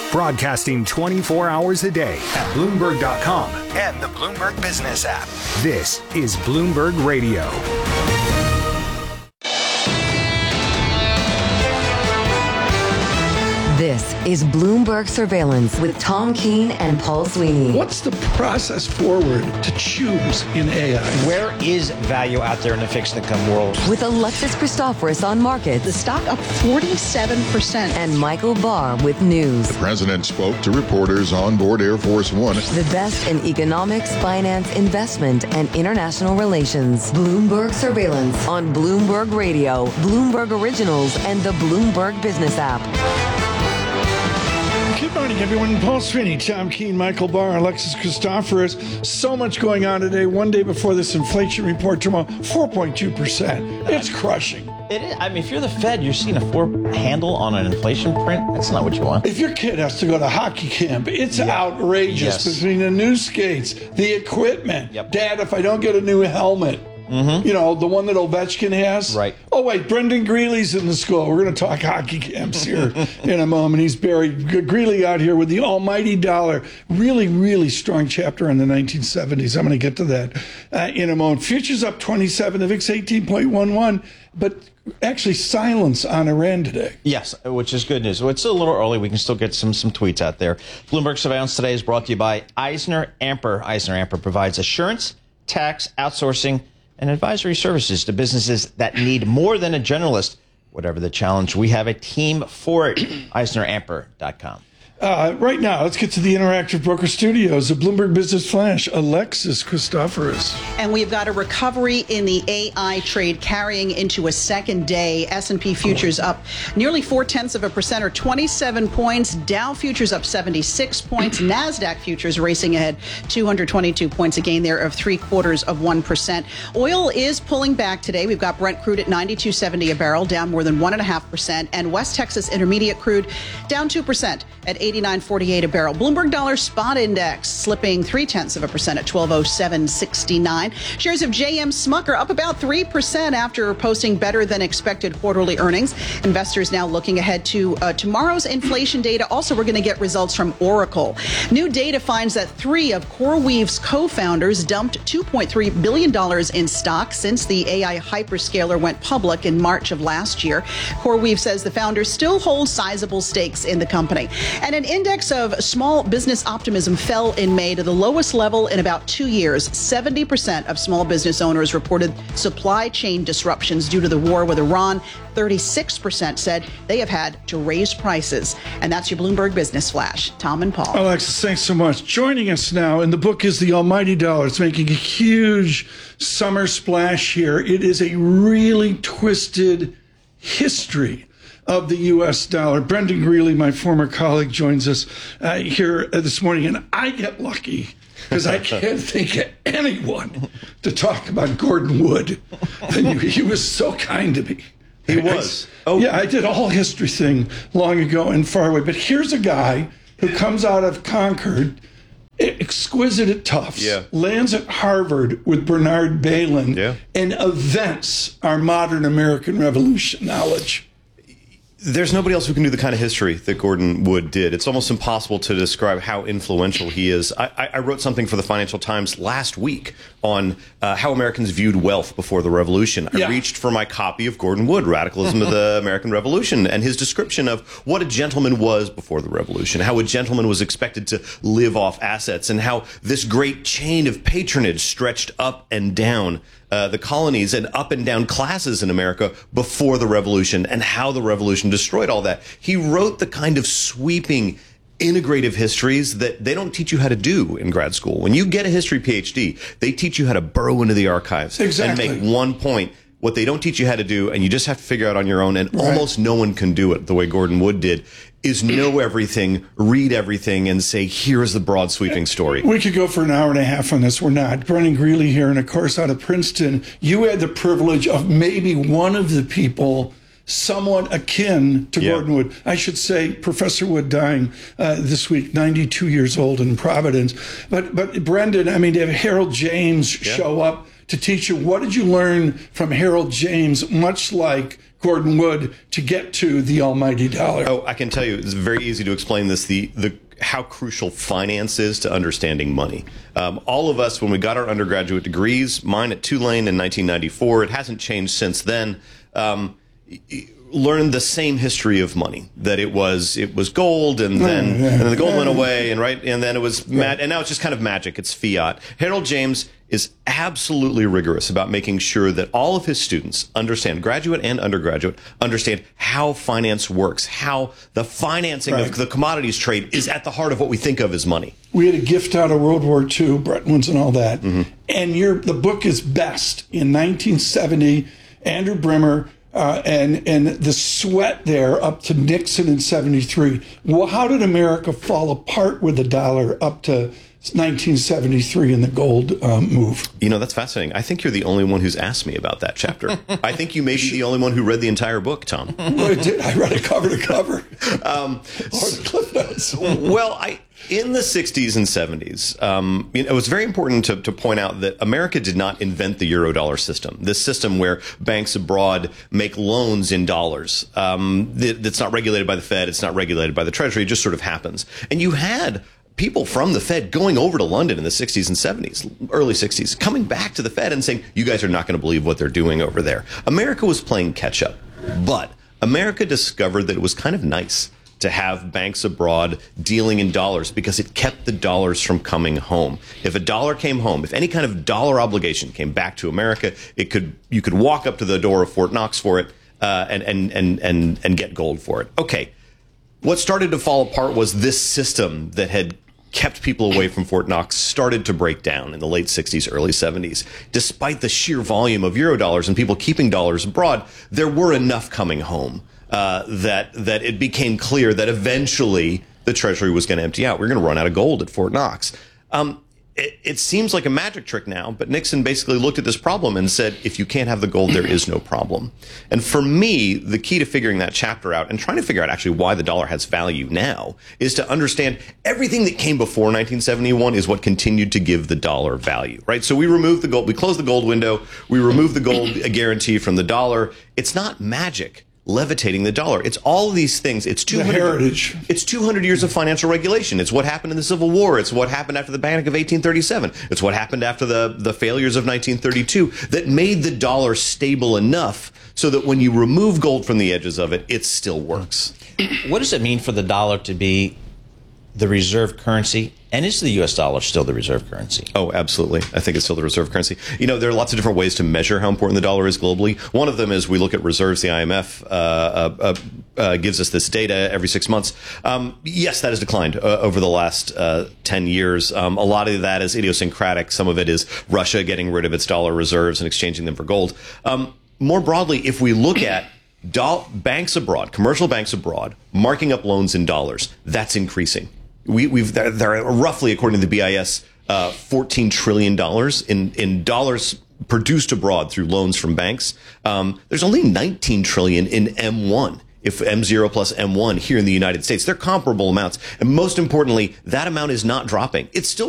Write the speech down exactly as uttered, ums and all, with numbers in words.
Broadcasting twenty-four hours a day at Bloomberg dot com and the Bloomberg Business app. This is Bloomberg Radio. This is Bloomberg Surveillance with Tom Keene and Paul Sweeney. What's the process forward to choose in A I? Where is value out there in the fixed income world? With Alexis Christoforous on markets. The stock up forty-seven percent. And Michael Barr with news. The president spoke to reporters on board Air Force One. The best in economics, finance, investment, and international relations. Bloomberg Surveillance on Bloomberg Radio, Bloomberg Originals, and the Bloomberg Business app. Good morning, everyone. Paul Sweeney, Tom Keene, Michael Barr, Alexis Christoforous. So much going on today. One day before this inflation report tomorrow, four point two percent. It's crushing. It is. I mean, if you're the Fed, you're seeing a four handle on an inflation print. That's not what you want. If your kid has to go to hockey camp, it's yeah. outrageous. Yes. Between the new skates, the equipment. Yep. Dad, if I don't get a new helmet, mm-hmm. you know, the one that Ovechkin has. Right. Oh, wait, Brendan Greeley's in the school. We're going to talk hockey camps here in a moment. He's buried. Greeley out here with the almighty dollar. Really, really strong chapter in the nineteen seventies. I'm going to get to that uh, in a moment. Futures up twenty-seven, the V I X eighteen point one one, but actually silence on Iran today. Yes, which is good news. Well, it's still a little early. We can still get some some tweets out there. Bloomberg Surveillance today is brought to you by Eisner Amper. Eisner Amper provides assurance, tax, outsourcing, and advisory services to businesses that need more than a generalist. Whatever the challenge, we have a team for it. Eisner Amper dot com. Uh, right now, let's get to the Interactive Broker Studios, the Bloomberg Business Flash, Alexis Christoforous. And we've got a recovery in the A I trade carrying into a second day. S and P futures up nearly four-tenths of a percent or twenty-seven points. Dow futures up seventy-six points. NASDAQ futures racing ahead two hundred twenty-two points, a gain there of three-quarters of one percent. Oil is pulling back today. We've got Brent crude at ninety-two seventy a barrel, down more than one point five percent. And West Texas Intermediate crude down two percent at eighty-nine forty-eight a barrel. Bloomberg Dollar Spot Index slipping three-tenths of a percent at twelve oh seven sixty-nine. Shares of J M Smucker up about three percent after posting better than expected quarterly earnings. Investors now looking ahead to uh, tomorrow's inflation data. Also, we're going to get results from Oracle. New data finds that three of CoreWeave's co-founders dumped two point three billion dollars in stock since the A I hyperscaler went public in March of last year. CoreWeave says the founders still hold sizable stakes in the company. And an index of small business optimism fell in May to the lowest level in about two years. seventy percent of small business owners reported supply chain disruptions due to the war with Iran. thirty-six percent said they have had to raise prices. And that's your Bloomberg Business Flash. Tom and Paul. Alexis, thanks so much. Joining us now, and the book is The Almighty Dollar. It's making a huge summer splash here. It is a really twisted history of the U S dollar. Brendan Greeley, my former colleague, joins us uh, here this morning, and I get lucky because I can't think of anyone to talk about Gordon Wood than you. He was so kind to me. He was. I, oh, yeah, I did a whole history thing long ago and far away. But here's a guy who comes out of Concord, exquisite at Tufts, yeah. lands at Harvard with Bernard Bailyn, yeah. and events our modern American Revolution knowledge. There's nobody else who can do the kind of history that Gordon Wood did. It's almost impossible to describe how influential he is. I, I wrote something for the Financial Times last week on uh, how Americans viewed wealth before the Revolution. I yeah. reached for my copy of Gordon Wood, Radicalism of the American Revolution, and his description of what a gentleman was before the Revolution, how a gentleman was expected to live off assets, and how this great chain of patronage stretched up and down Uh, the colonies and up and down classes in America before the Revolution, and how the Revolution destroyed all that. He wrote the kind of sweeping, integrative histories that they don't teach you how to do in grad school. When you get a history P H D, they teach you how to burrow into the archives exactly. and make one point. What they don't teach you how to do, and you just have to figure out on your own, and right. almost no one can do it the way Gordon Wood did, is know everything, read everything, and say, here's the broad sweeping story. We could go for an hour and a half on this. We're not. Brendan Greeley here, and of course out of Princeton. You had the privilege of maybe one of the people somewhat akin to yeah. Gordon Wood. I should say Professor Wood dying uh, this week, ninety-two years old in Providence. But, but Brendan, I mean, to have Harold James yeah. show up to teach you, what did you learn from Harold James, much like Gordon Wood to get to the almighty dollar? Oh, I can tell you, it's very easy to explain this. The the how crucial finance is to understanding money. Um, all of us, when we got our undergraduate degrees, mine at Tulane in nineteen ninety-four, it hasn't changed since then. Um, learned the same history of money, that it was it was gold, and then and then the gold went away, and right and then it was mad, and now it's just kind of magic. It's fiat. Harold James is absolutely rigorous about making sure that all of his students understand, graduate and undergraduate, understand how finance works, how the financing right. of the commodities trade is at the heart of what we think of as money. We had a gift out of World War Two, Bretton Woods and all that, mm-hmm. and your the book is best in nineteen seventy. Andrew Brimmer. Uh, and and the sweat there up to Nixon in seventy-three. Well, how did America fall apart with the dollar up to nineteen seventy-three in the gold um, move? You know, that's fascinating. I think you're the only one who's asked me about that chapter. I think you may be the only one who read the entire book, Tom. Well, I did. I read it cover to cover. Um, or the Cliff Notes. Well, I... In the sixties and seventies, um, you know, it was very important to, to point out that America did not invent the Eurodollar system, this system where banks abroad make loans in dollars. Um, it, it's not regulated by the Fed. It's not regulated by the Treasury. It just sort of happens. And you had people from the Fed going over to London in the sixties and seventies, early sixties, coming back to the Fed and saying, you guys are not going to believe what they're doing over there. America was playing catch up, but America discovered that it was kind of nice to have banks abroad dealing in dollars because it kept the dollars from coming home. If a dollar came home, if any kind of dollar obligation came back to America, it could you could walk up to the door of Fort Knox for it uh, and, and, and, and, and get gold for it. Okay. What started to fall apart was this system that had kept people away from Fort Knox started to break down in the late sixties, early seventies. Despite the sheer volume of Eurodollars and people keeping dollars abroad, there were enough coming home. Uh, that that it became clear that eventually the Treasury was going to empty out. We're going to run out of gold at Fort Knox. Um, it, it seems like a magic trick now, but Nixon basically looked at this problem and said, if you can't have the gold, there is no problem. And for me, the key to figuring that chapter out and trying to figure out actually why the dollar has value now is to understand everything that came before nineteen seventy-one is what continued to give the dollar value, right? So we removed the gold, we closed the gold window, we removed the gold guarantee from the dollar. It's not magic levitating the dollar. It's all these things. It's two hundred, the heritage. It's two hundred years of financial regulation. It's what happened in the Civil War. It's what happened after the Panic of eighteen thirty-seven. It's what happened after the, the failures of nineteen thirty-two that made the dollar stable enough so that when you remove gold from the edges of it, it still works. What does it mean for the dollar to be the reserve currency? And is the U S dollar still the reserve currency? Oh, absolutely. I think it's still the reserve currency. You know, there are lots of different ways to measure how important the dollar is globally. One of them is we look at reserves. The I M F uh, uh, uh, gives us this data every six months. Um, yes, that has declined uh, over the last uh, ten years. Um, a lot of that is idiosyncratic. Some of it is Russia getting rid of its dollar reserves and exchanging them for gold. Um, more broadly, if we look at do- banks abroad, commercial banks abroad, marking up loans in dollars, that's increasing. We, we've there, there are roughly, according to the B I S, uh, fourteen trillion dollars in, in dollars produced abroad through loans from banks. Um, there's only nineteen trillion in M one. If M zero plus M one here in the United States, they're comparable amounts. And most importantly, that amount is not dropping. It's still